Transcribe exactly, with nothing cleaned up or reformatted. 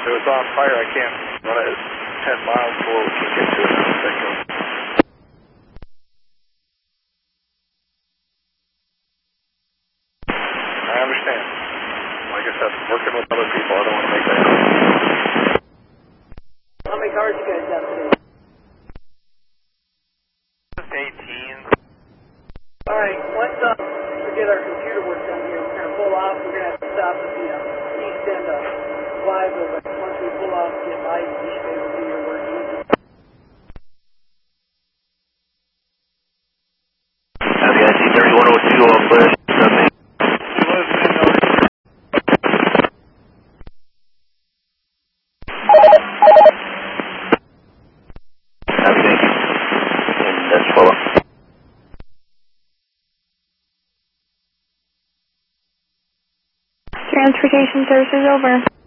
It was on fire. I can't run it ten miles before we can get to it. I don't think so. I understand. Like I said, working with other people, I don't want to make that happen. How many cars you guys have today? Just eighteen. Alright, once uh, we get our computer work done here, we're going to pull off. We're going to have to stop at the uh, east end of Flyway, but once we pull off and get light, we should be able to do your work easy. Copy, I see thirty-one oh two, all clear. Nothing. Transportation services over.